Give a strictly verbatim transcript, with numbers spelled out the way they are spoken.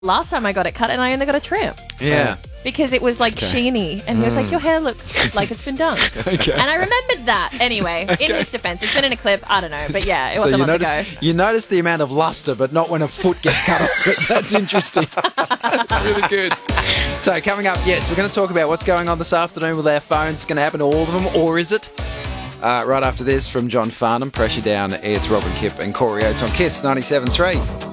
last time I got it cut and I only got a trim. Yeah. Because it was like Okay. sheeny, and he was like, "Your hair looks like it's been done." Okay. And I remembered that. Anyway, in Okay. his defense, it's been in a clip. I don't know, but yeah, it So was a you month notice, ago. you notice the amount of luster, but not when a foot gets cut off it. That's interesting. That's really good. So coming up, yes, we're going to talk about what's going on this afternoon with our phones. It's going to happen to all of them, or is it? Uh, right after this from John Farnham, Pressure Down. It's Robin Kipp and Corey Oates on Kiss ninety-seven point three.